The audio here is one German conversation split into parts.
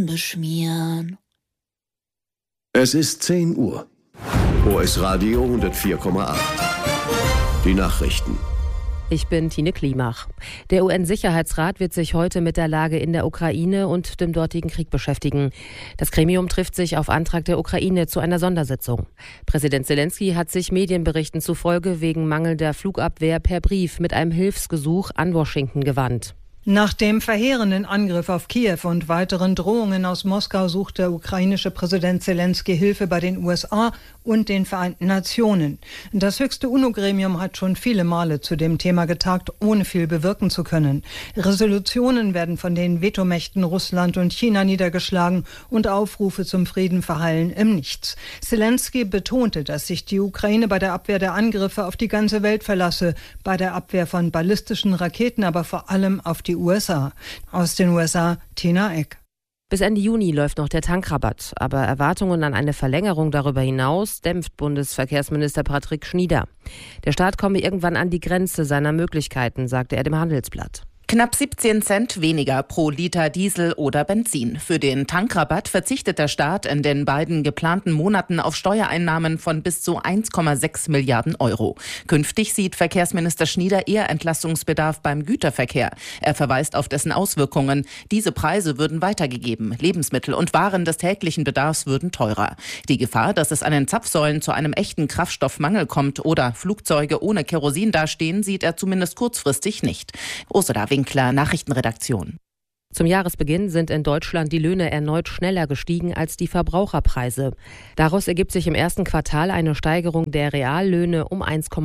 beschmieren. Es ist 10 Uhr. OS Radio 104,8. Die Nachrichten. Ich bin Tine Klimach. Der UN-Sicherheitsrat wird sich heute mit der Lage in der Ukraine und dem dortigen Krieg beschäftigen. Das Gremium trifft sich auf Antrag der Ukraine zu einer Sondersitzung. Präsident Zelensky hat sich Medienberichten zufolge wegen mangelnder Flugabwehr per Brief mit einem Hilfsgesuch an Washington gewandt. Nach dem verheerenden Angriff auf Kiew und weiteren Drohungen aus Moskau sucht der ukrainische Präsident Zelensky Hilfe bei den USA und den Vereinten Nationen. Das höchste UNO-Gremium hat schon viele Male zu dem Thema getagt, ohne viel bewirken zu können. Resolutionen werden von den Vetomächten Russland und China niedergeschlagen und Aufrufe zum Frieden verhallen im Nichts. Zelensky betonte, dass sich die Ukraine bei der Abwehr der Angriffe auf die ganze Welt verlasse, bei der Abwehr von ballistischen Raketen, aber vor allem auf die USA. Aus den USA, Tina Eck. Bis Ende Juni läuft noch der Tankrabatt, aber Erwartungen an eine Verlängerung darüber hinaus dämpft Bundesverkehrsminister Patrick Schnieder. Der Staat komme irgendwann an die Grenze seiner Möglichkeiten, sagte er dem Handelsblatt. Knapp 17 Cent weniger pro Liter Diesel oder Benzin. Für den Tankrabatt verzichtet der Staat in den beiden geplanten Monaten auf Steuereinnahmen von bis zu 1,6 Milliarden Euro. Künftig sieht Verkehrsminister Schnieder eher Entlastungsbedarf beim Güterverkehr. Er verweist auf dessen Auswirkungen. Diese Preise würden weitergegeben. Lebensmittel und Waren des täglichen Bedarfs würden teurer. Die Gefahr, dass es an den Zapfsäulen zu einem echten Kraftstoffmangel kommt oder Flugzeuge ohne Kerosin dastehen, sieht er zumindest kurzfristig nicht. Ursula Winkler, Nachrichtenredaktion. Zum Jahresbeginn sind in Deutschland die Löhne erneut schneller gestiegen als die Verbraucherpreise. Daraus ergibt sich im ersten Quartal eine Steigerung der Reallöhne um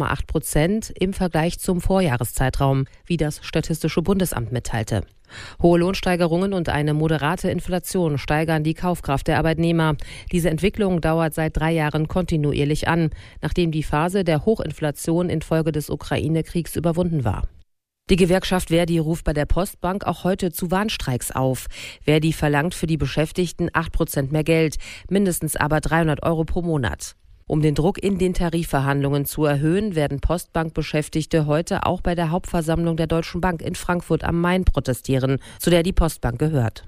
1,8% im Vergleich zum Vorjahreszeitraum, wie das Statistische Bundesamt mitteilte. Hohe Lohnsteigerungen und eine moderate Inflation steigern die Kaufkraft der Arbeitnehmer. Diese Entwicklung dauert seit 3 Jahren kontinuierlich an, nachdem die Phase der Hochinflation infolge des Ukraine-Kriegs überwunden war. Die Gewerkschaft Verdi ruft bei der Postbank auch heute zu Warnstreiks auf. Verdi verlangt für die Beschäftigten 8% mehr Geld, mindestens aber 300 Euro pro Monat. Um den Druck in den Tarifverhandlungen zu erhöhen, werden Postbank-Beschäftigte heute auch bei der Hauptversammlung der Deutschen Bank in Frankfurt am Main protestieren, zu der die Postbank gehört.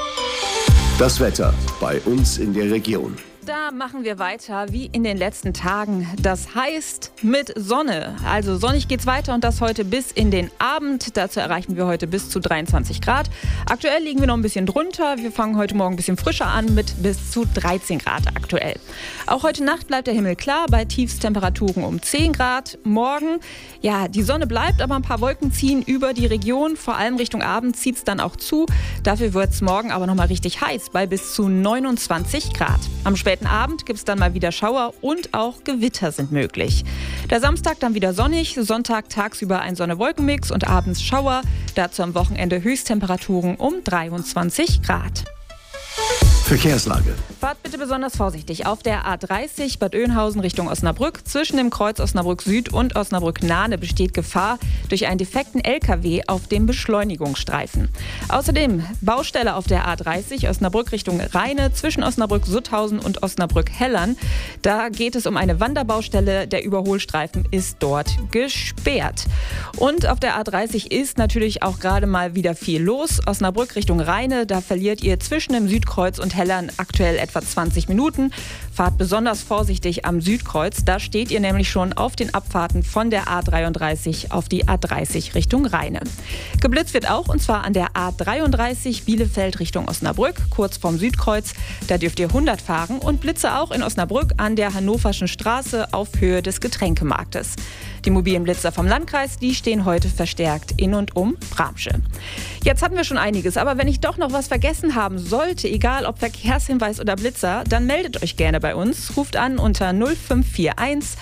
Das Wetter bei uns in der Region. Da machen wir weiter wie in den letzten Tagen. Das heißt mit Sonne. Also sonnig geht's weiter und das heute bis in den Abend. Dazu erreichen wir heute bis zu 23 Grad. Aktuell liegen wir noch ein bisschen drunter. Wir fangen heute Morgen ein bisschen frischer an mit bis zu 13 Grad aktuell. Auch heute Nacht bleibt der Himmel klar bei Tiefstemperaturen um 10 Grad. Morgen, ja, die Sonne bleibt, aber ein paar Wolken ziehen über die Region. Vor allem Richtung Abend zieht's dann auch zu. Dafür wird's morgen aber nochmal richtig heiß bei bis zu 29 Grad. Am späten Abend gibt es dann mal wieder Schauer und auch Gewitter sind möglich. Der Samstag dann wieder sonnig, Sonntag tagsüber ein Sonne-Wolken-Mix und abends Schauer. Dazu am Wochenende Höchsttemperaturen um 23 Grad. Verkehrslage. Fahrt bitte besonders vorsichtig auf der A30 Bad Oeynhausen Richtung Osnabrück. Zwischen dem Kreuz Osnabrück Süd und Osnabrück Nahne besteht Gefahr durch einen defekten LKW auf dem Beschleunigungsstreifen. Außerdem Baustelle auf der A30 Osnabrück Richtung Rheine zwischen Osnabrück Sutthausen und Osnabrück Hellern. Da geht es um eine Wanderbaustelle. Der Überholstreifen ist dort gesperrt. Und auf der A30 ist natürlich auch gerade mal wieder viel los. Osnabrück Richtung Rheine, da verliert ihr zwischen dem Südkreuz und Hellern aktuell etwa 20 Minuten. Fahrt besonders vorsichtig am Südkreuz. Da steht ihr nämlich schon auf den Abfahrten von der A33 auf die A30 Richtung Rheine. Geblitzt wird auch, und zwar an der A33 Bielefeld Richtung Osnabrück, kurz vorm Südkreuz. Da dürft ihr 100 fahren und Blitze auch in Osnabrück an der Hannoverschen Straße auf Höhe des Getränkemarktes. Die mobilen Blitzer vom Landkreis, die stehen heute verstärkt in und um Bramsche. Jetzt hatten wir schon einiges, aber wenn ich doch noch was vergessen haben sollte, egal ob Verkehrshinweis oder Blitzer, dann meldet euch gerne bei uns. Ruft an unter 0541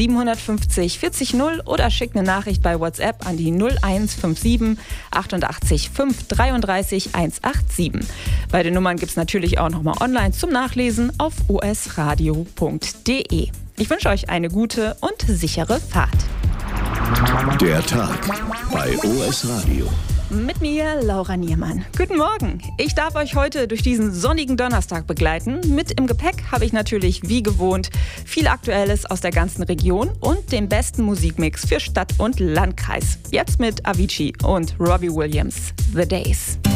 750 40 0 oder schickt eine Nachricht bei WhatsApp an die 0157 88 5 33 187. Beide Nummern gibt es natürlich auch nochmal online zum Nachlesen auf osradio.de. Ich wünsche euch eine gute und sichere Fahrt. Der Tag bei OS Radio. Mit mir, Laura Niermann. Guten Morgen. Ich darf euch heute durch diesen sonnigen Donnerstag begleiten. Mit im Gepäck habe ich natürlich, wie gewohnt, viel Aktuelles aus der ganzen Region und den besten Musikmix für Stadt und Landkreis. Jetzt mit Avicii und Robbie Williams, The Days.